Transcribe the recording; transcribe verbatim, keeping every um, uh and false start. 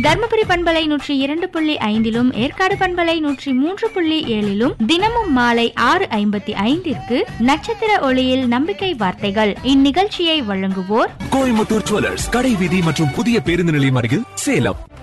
தர்மபுரி பண்பலை நூற்றி இரண்டு புள்ளி ஐந்திலும் ஏற்காடு பண்பலை நூற்றி மூன்று புள்ளி ஏழிலும் தினமும் மாலை ஆறு ஐம்பத்தி ஐந்திற்கு நட்சத்திர ஒளியில் நம்பிக்கை வார்த்தைகள். இந்நிகழ்ச்சியை வழங்குவோர் கோயம்புத்தூர் ஜுவல்லர்ஸ், கடை வீதி மற்றும் புதிய பேருந்து நிலையம் அருகில், சேலம்.